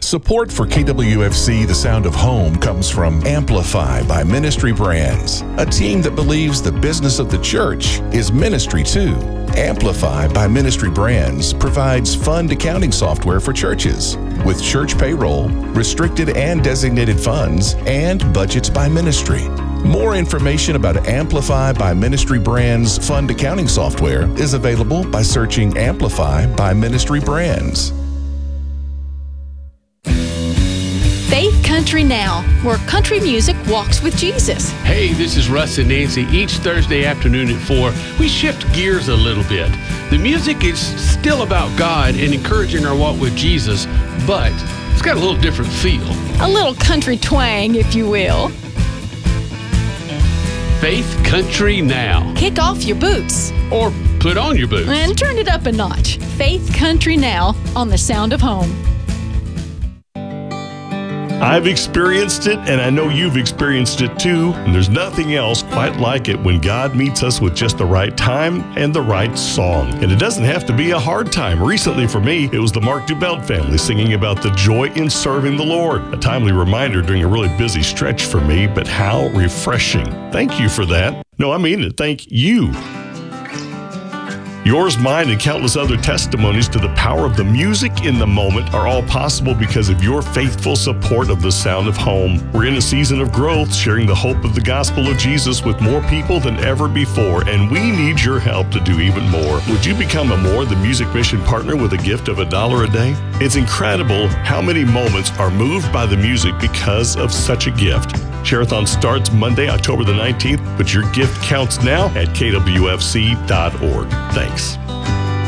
Support for KWFC The Sound of Home comes from Amplify by Ministry Brands, a team that believes the business of the church is ministry too. Amplify by Ministry Brands provides fund accounting software for churches with church payroll, restricted and designated funds, and budgets by ministry. More information about Amplify by Ministry Brands fund accounting software is available by searching Amplify by Ministry Brands. Faith Country Now, where country music walks with Jesus. Hey, this is Russ and Nancy. Each Thursday afternoon at 4, we shift gears a little bit. The music is still about God and encouraging our walk with Jesus, but it's got a little different feel. A little country twang, if you will. Faith Country Now. Kick off your boots. Or put on your boots. And turn it up a notch. Faith Country Now on The Sound of Home. I've experienced it, and I know you've experienced it too, and there's nothing else quite like it when God meets us with just the right time and the right song. And it doesn't have to be a hard time. Recently for me, it was the Mark Dubelt family singing about the joy in serving the Lord. A timely reminder during a really busy stretch for me, but how refreshing. Thank you for that. No, I mean it. Thank you. Yours, mine, and countless other testimonies to the power of the music in the moment are all possible because of your faithful support of the Sound of Home. We're in a season of growth, sharing the hope of the gospel of Jesus with more people than ever before, and we need your help to do even more. Would you become a More the Music Mission partner with a gift of $1 a day? It's incredible how many moments are moved by the music because of such a gift. Share-a-thon starts Monday, October the 19th, but your gift counts now at kwfc.org. Thanks.